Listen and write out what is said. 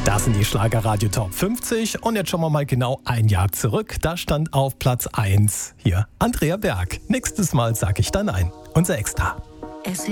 Das sind die Schlagerradio Top 50 und jetzt schauen wir mal genau ein Jahr zurück. Da stand auf Platz 1 hier Andrea Berg. Nächstes Mal sag ich dann nein. Unser Extra.